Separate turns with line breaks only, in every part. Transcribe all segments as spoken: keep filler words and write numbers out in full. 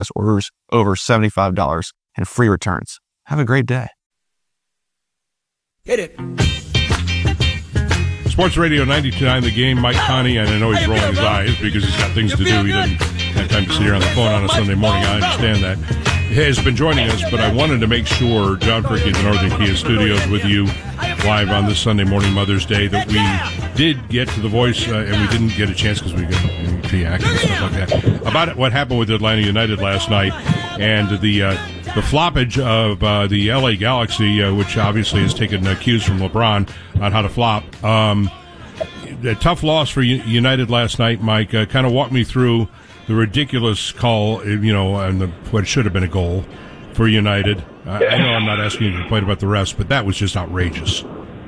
orders over seventy-five dollars and free returns. Have a great day.
Hit it.
Sports Radio ninety-two point nine The Game. Mike Connie, and I know he's rolling his eyes because he's got things to do. He doesn't have time to sit here on the phone on a Sunday morning. I understand that. He has been joining us, but I wanted to make sure, John Fricke at the Northern Kia Studios with you live on this Sunday morning, Mother's Day, that we did get to the voice, uh, and we didn't get a chance because we got the act and stuff like that, about it, what happened with Atlanta United last night, and the uh, the floppage of uh, the L A Galaxy, uh, which obviously has taken uh, cues from LeBron on how to flop. Um, a tough loss for U- United last night, Mike. Uh, kind of walk me through the ridiculous call, you know, and the, what should have been a goal for United. I, I know I'm not asking you to complain about the refs, but that was just outrageous.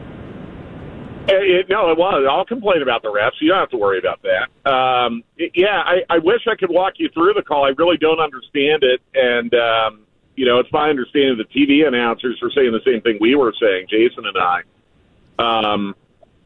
It, no, it was. I'll complain about the refs. You don't have to worry about that. Um, it, yeah, I, I wish I could walk you through the call. I really don't understand it. And, um, you know, it's my understanding the T V announcers were saying the same thing we were saying, Jason and I. Um,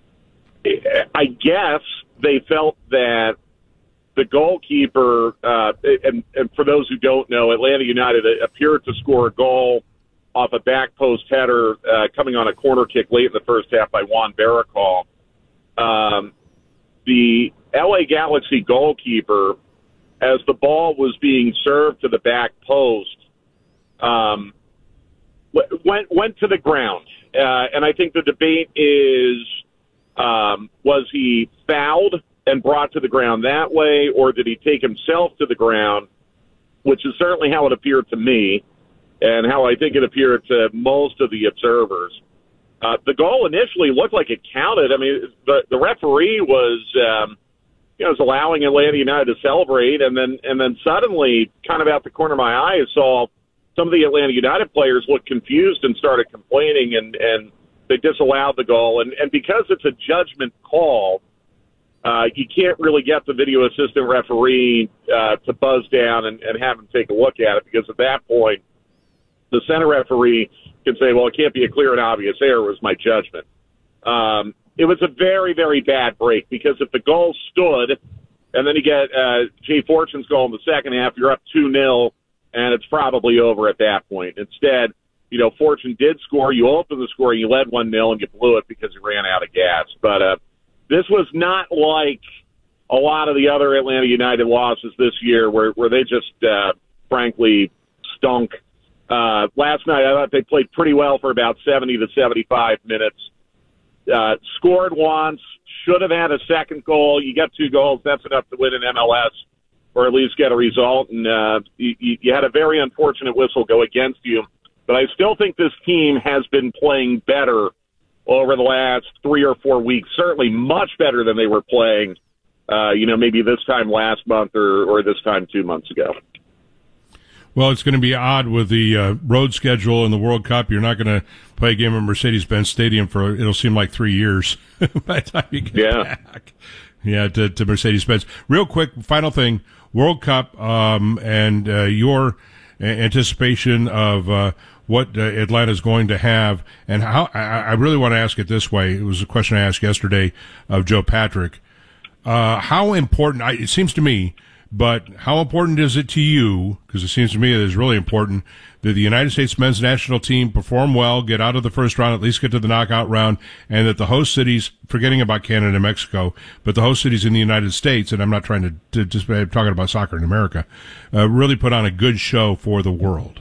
I guess they felt that the goalkeeper, uh, and, and for those who don't know, Atlanta United appeared to score a goal off a back post header uh, coming on a corner kick late in the first half by Juan Barracol. Um, the L A Galaxy goalkeeper, as the ball was being served to the back post, um, went went to the ground. Uh, and I think the debate is, um, was he fouled and brought to the ground that way, or did he take himself to the ground, which is certainly how it appeared to me and how I think it appeared to most of the observers. Uh, the goal initially looked like it counted. I mean, the, the referee was, um, you know, was allowing Atlanta United to celebrate, and then and then suddenly, kind of out the corner of my eye, I saw some of the Atlanta United players look confused and started complaining, and, and they disallowed the goal. And, and because it's a judgment call, uh, you can't really get the video assistant referee uh, to buzz down and, and have him take a look at it, because at that point, the center referee can say, well, it can't be a clear and obvious error, was my judgment. Um, it was a very, very bad break, because if the goal stood and then you get uh, Jay Fortune's goal in the second half, you're up two nil, and it's probably over at that point. Instead, you know, Fortune did score. You opened the score, you led one nil, and you blew it because you ran out of gas. But uh, this was not like a lot of the other Atlanta United losses this year where, where they just, uh, frankly, stunk. Uh, last night, I thought they played pretty well for about seventy to seventy-five minutes. Uh, scored once, should have had a second goal. You got two goals. That's enough to win an M L S, or at least get a result. And uh, you, you had a very unfortunate whistle go against you. But I still think this team has been playing better over the last three or four weeks, certainly much better than they were playing, uh, you know, maybe this time last month or, or this time two months ago.
Well, it's going to be odd with the uh, road schedule in the World Cup. You're not going to play a game at Mercedes-Benz Stadium for, it'll seem like three years by the time you get
yeah.
back. Yeah, to, to Mercedes-Benz. Real quick, final thing, World Cup um, and uh, your anticipation of uh, what uh, Atlanta's going to have, and how. I, I really want to ask it this way. It was a question I asked yesterday of Joe Patrick. Uh, how important, I, it seems to me, but how important is it to you, because it seems to me it is really important, that the United States men's national team perform well, get out of the first round, at least get to the knockout round, and that the host cities, forgetting about Canada and Mexico, but the host cities in the United States, and I'm not trying to, to just I'm talking about soccer in America, uh, really put on a good show for the world?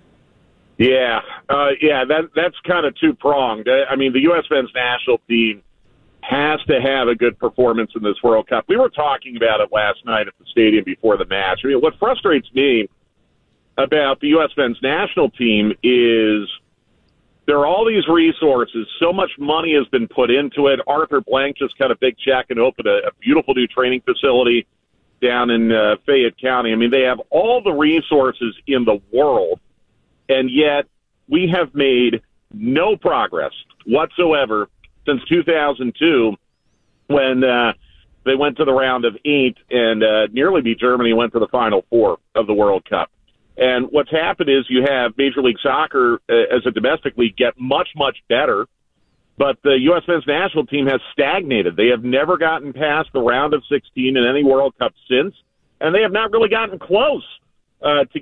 Yeah, uh, yeah, that that's kind of two-pronged. I mean, the U S men's national team has to have a good performance in this World Cup. We were talking about it last night at the stadium before the match. I mean, what frustrates me about the U S men's national team is there are all these resources. So much money has been put into it. Arthur Blank just cut a big check and opened a, a beautiful new training facility down in uh, Fayette County. I mean, they have all the resources in the world, and yet we have made no progress whatsoever since two thousand two, when uh, they went to the round of eight and uh, nearly beat Germany, went to the Final Four of the World Cup. And what's happened is you have Major League Soccer uh, as a domestic league get much, much better, but the U S men's national team has stagnated. They have never gotten past the round of sixteen in any World Cup since, and they have not really gotten close uh, to